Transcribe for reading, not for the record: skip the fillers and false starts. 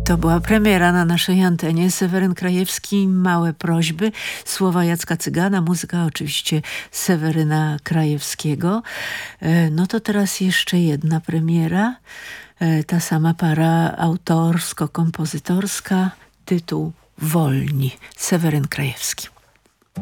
To była premiera na naszej antenie. Seweryn Krajewski, Małe prośby. Słowa Jacka Cygana, muzyka oczywiście Seweryna Krajewskiego. No to teraz jeszcze jedna premiera. Ta sama para autorsko-kompozytorska. Tytuł Wolni. Seweryn Krajewski.